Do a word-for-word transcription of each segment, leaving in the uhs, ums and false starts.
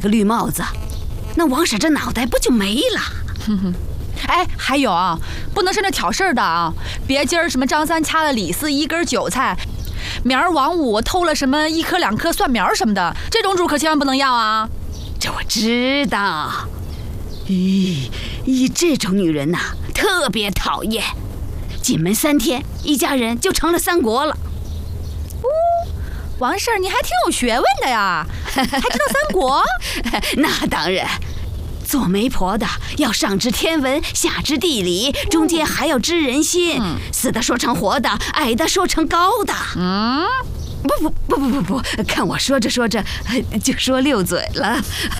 个绿帽子，那王婶这脑袋不就没了？ 哼哼。哎，还有啊，不能是那挑事儿的啊！别今儿什么张三掐了李四一根韭菜，明儿王五偷了什么一颗两颗蒜苗什么的，这种主可千万不能要啊！ 这我知道。咦，咦，这种女人呐、啊，特别讨厌。进门三天，一家人就成了三国了。 哦，王婶，你还挺有学问的呀，还知道三国？ 那当然。做媒婆的要上知天文，下知地理，中间还要知人心，嗯、死的说成活的，矮的说成高的。嗯，不不不不不不，看我说着说着就说溜嘴了。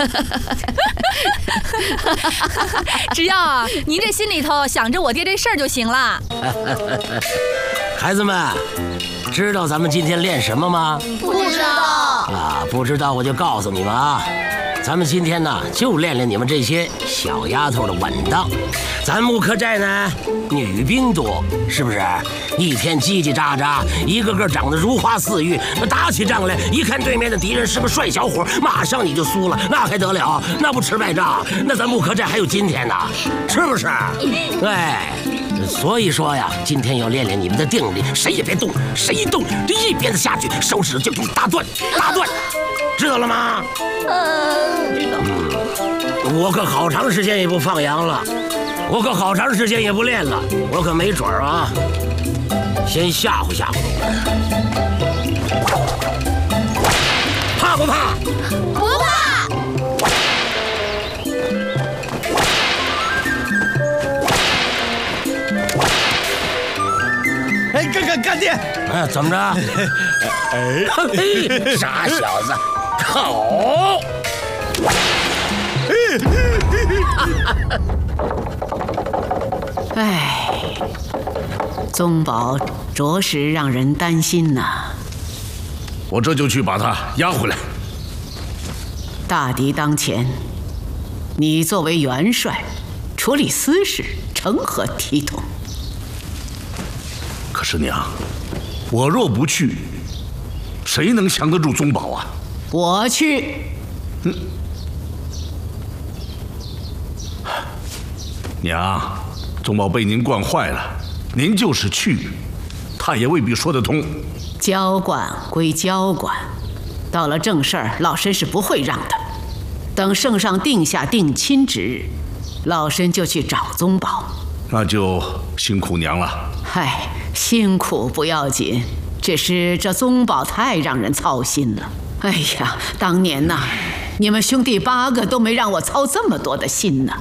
只要啊，您这心里头想着我爹这事儿就行了。 孩子们，知道咱们今天练什么吗？ 不知道。 啊，不知道我就告诉你们啊。咱们今天呢，就练练你们这些小丫头的稳当。咱木刻寨呢，女兵多，是不是？一天叽叽喳喳，一个个长得如花似玉，打起仗来，一看对面的敌人是个帅小伙，马上你就输了，那还得了？那不吃败仗？那咱木刻寨还有今天呢，是不是？对，所以说呀，今天要练练你们的定力，谁也别动，谁一动，这一鞭子下去，手指就给你打断，打断。知道了吗？ 嗯，知道。 嗯，我可好长时间也不放羊了，我可好长时间也不练了，我可没准儿啊。先吓唬吓唬你们，怕不怕？ 不怕。 哎，干干干爹！ 哎，怎么着？哎，嘿，傻小子！好！ 哎，宗保着实让人担心呐。 我这就去把他押回来。 大敌当前，你作为元帅，处理私事成何体统？ 可是娘，我若不去，谁能降得住宗保啊？ 我去。嗯， 娘，宗保被您惯坏了，您就是去，他也未必说得通。 交管归交管，到了正事儿，老身是不会让的。等圣上定下定亲之日，老身就去找宗保。 那就辛苦娘了。 嗨，辛苦不要紧，只是这宗保太让人操心了。哎呀，当年呐，你们兄弟八个都没让我操这么多的心呢。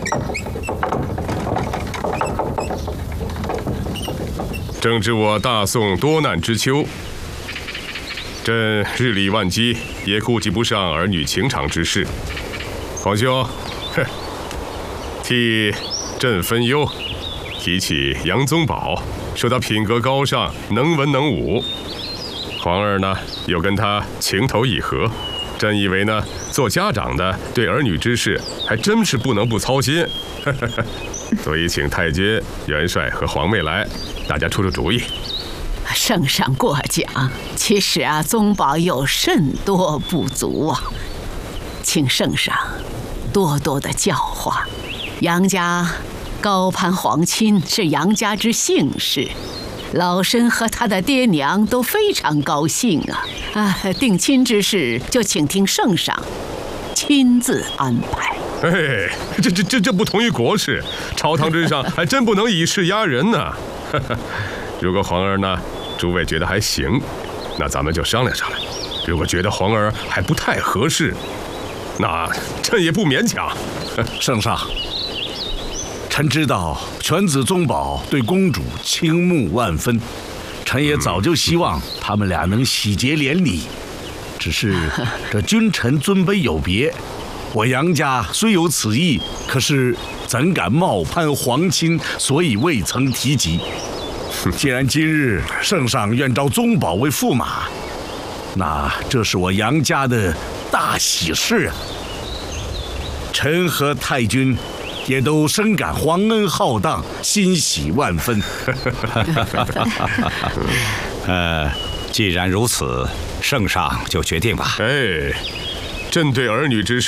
正值我大宋多难之秋，朕日理万机，也顾及不上儿女情长之事。皇兄，哼，替朕分忧。提起杨宗保，说他品格高尚，能文能武。皇儿呢，又跟他情投意合。朕以为呢，做家长的对儿女之事，还真是不能不操心。所以请太君、元帅和皇妹来，大家出出主意。 圣上过奖，其实啊，宗保有甚多不足啊，请圣上多多的教化。杨家高攀皇亲是杨家之幸事，老身和他的爹娘都非常高兴啊！啊，定亲之事就请听圣上亲自安排。 哎，这这这这不同于国事，朝堂之上还真不能以势压人呢。如果皇儿呢，诸位觉得还行，那咱们就商量商量；如果觉得皇儿还不太合适，那朕也不勉强。 圣上，臣知道犬子宗保对公主倾慕万分，臣也早就希望他们俩能喜结连理。只是这君臣尊卑有别，我杨家虽有此意，可是怎敢冒攀皇亲，所以未曾提及。既然今日圣上愿召宗保为驸马，那这是我杨家的大喜事啊！臣和太君也都深感皇恩浩荡，欣喜万分。 呃，既然如此，圣上就决定吧。 哎，朕对儿女之事